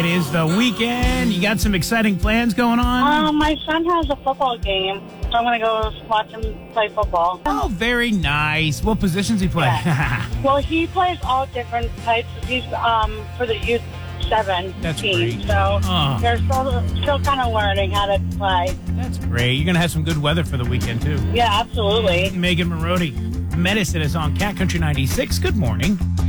It is the weekend. You got some exciting plans going on? My son has a football game, so I'm going to go watch him play football. Oh, very nice. What positions he play? Yeah. Well, he plays all different types. He's for the youth 7 That's team, great. so Oh. they're still kind of learning how to play. That's great. You're going to have some good weather for the weekend, too. Yeah, absolutely. Megan Marody, Medicine is on Cat Country 96. Good morning.